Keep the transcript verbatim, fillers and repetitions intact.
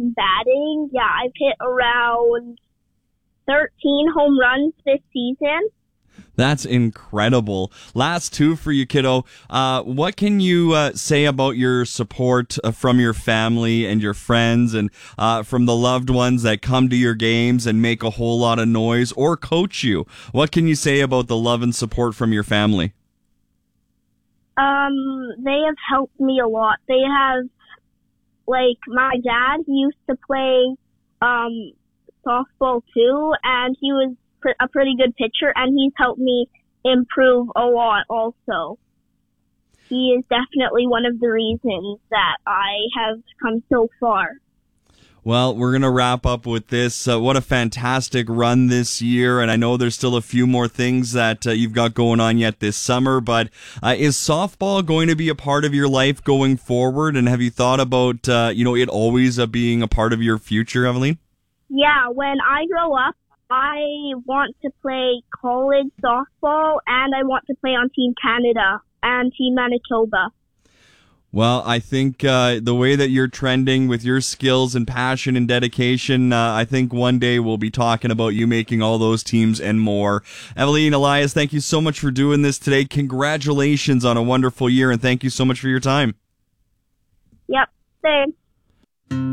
in batting, yeah, I've hit around thirteen home runs this season. That's incredible. Last two for you, kiddo. Uh, what can you uh, say about your support uh, from your family and your friends and uh, from the loved ones that come to your games and make a whole lot of noise or coach you? What can you say about the love and support from your family? Um, they have helped me a lot. They have, like, my dad, he used to play um, softball too, and he was a pretty good pitcher, and he's helped me improve a lot also. He is definitely one of the reasons that I have come so far. Well, we're going to wrap up with this. Uh, what a fantastic run this year, and I know there's still a few more things that uh, you've got going on yet this summer, but uh, is softball going to be a part of your life going forward, and have you thought about uh, you know, it always uh, being a part of your future, Evelyn? Yeah, when I grow up, I want to play college softball, and I want to play on Team Canada and Team Manitoba. Well, I think uh, the way that you're trending with your skills and passion and dedication, uh, I think one day we'll be talking about you making all those teams and more. Evelyn, Elias, thank you so much for doing this today. Congratulations on a wonderful year, and thank you so much for your time. Yep, thanks.